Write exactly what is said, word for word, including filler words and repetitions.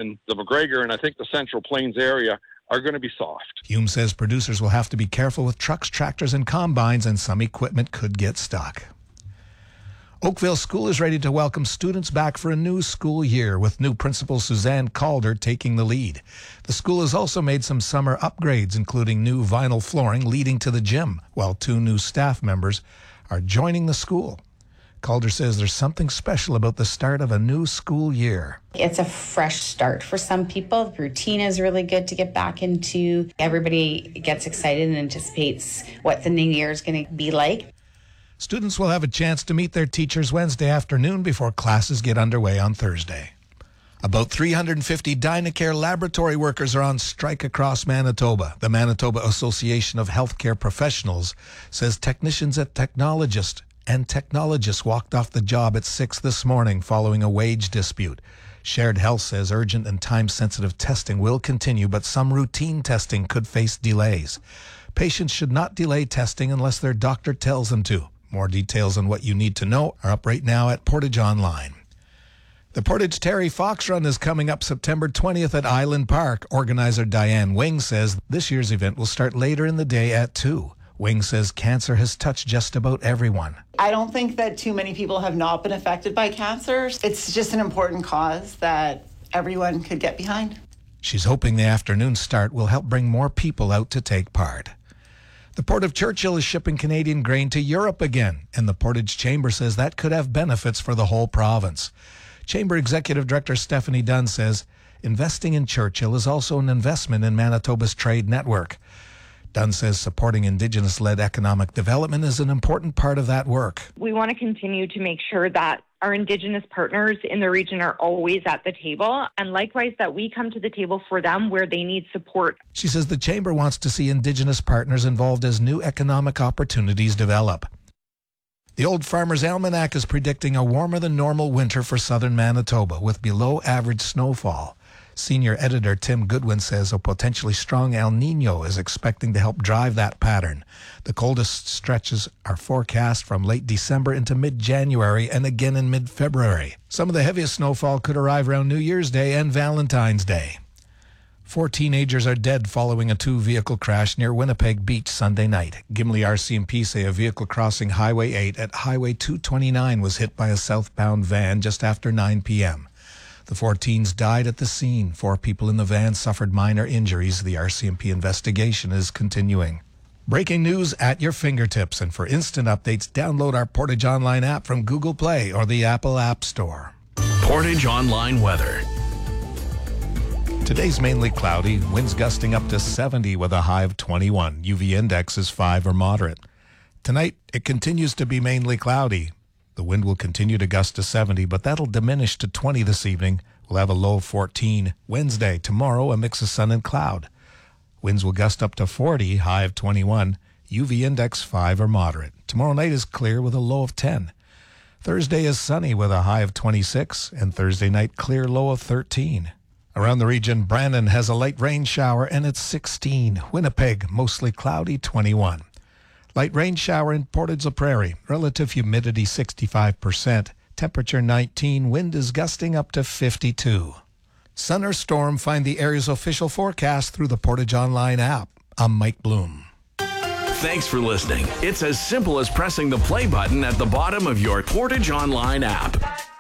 and the McGregor and I think the Central Plains area are going to be soft. Hume says producers will have to be careful with trucks, tractors, and combines, and some equipment could get stuck. Oakville School is ready to welcome students back for a new school year, with new principal Suzanne Calder taking the lead. The school has also made some summer upgrades, including new vinyl flooring leading to the gym, while two new staff members are joining the school. Calder says there's something special about the start of a new school year. It's a fresh start for some people. The routine is really good to get back into. Everybody gets excited and anticipates what the new year is going to be like. Students will have a chance to meet their teachers Wednesday afternoon before classes get underway on Thursday. About three hundred fifty Dynacare laboratory workers are on strike across Manitoba. The Manitoba Association of Healthcare Professionals says technicians at Technologist and technologists walked off the job at six this morning following a wage dispute. Shared Health says urgent and time-sensitive testing will continue, but some routine testing could face delays. Patients should not delay testing unless their doctor tells them to. More details on what you need to know are up right now at Portage Online. The Portage Terry Fox Run is coming up September twentieth at Island Park. Organizer Diane Wing says this year's event will start later in the day at two. Wing says cancer has touched just about everyone. I don't think that too many people have not been affected by cancer. It's just an important cause that everyone could get behind. She's hoping the afternoon start will help bring more people out to take part. The Port of Churchill is shipping Canadian grain to Europe again, and the Portage Chamber says that could have benefits for the whole province. Chamber Executive Director Stephanie Dunn says investing in Churchill is also an investment in Manitoba's trade network. Dunn says supporting Indigenous-led economic development is an important part of that work. We want to continue to make sure that our Indigenous partners in the region are always at the table, and likewise that we come to the table for them where they need support. She says the Chamber wants to see Indigenous partners involved as new economic opportunities develop. The Old Farmer's Almanac is predicting a warmer than normal winter for southern Manitoba with below average snowfall. Senior editor Tim Goodwin says a potentially strong El Niño is expecting to help drive that pattern. The coldest stretches are forecast from late December into mid-January and again in mid-February. Some of the heaviest snowfall could arrive around New Year's Day and Valentine's Day. Four teenagers are dead following a two-vehicle crash near Winnipeg Beach Sunday night. Gimli R C M P say a vehicle crossing Highway eight at Highway two twenty-nine was hit by a southbound van just after nine p.m. The four teens died at the scene. Four people in the van suffered minor injuries. The R C M P investigation is continuing. Breaking news at your fingertips. And for instant updates, download our Portage Online app from Google Play or the Apple App Store. Portage Online weather. Today's mainly cloudy. Winds gusting up to seventy with a high of twenty-one. U V index is five or moderate. Tonight, it continues to be mainly cloudy. The wind will continue to gust to seventy, but that'll diminish to twenty this evening. We'll have a low of fourteen. Wednesday, tomorrow, a mix of sun and cloud. Winds will gust up to forty, high of twenty-one. U V index five or moderate. Tomorrow night is clear with a low of ten. Thursday is sunny with a high of twenty-six, and Thursday night clear, low of thirteen. Around the region, Brandon has a light rain shower, and it's sixteen. Winnipeg, mostly cloudy, twenty-one. Light rain shower in Portage la Prairie. Relative humidity sixty-five percent. Temperature nineteen. Wind is gusting up to fifty-two. Sun or storm, find the area's official forecast through the Portage Online app. I'm Mike Bloom. Thanks for listening. It's as simple as pressing the play button at the bottom of your Portage Online app.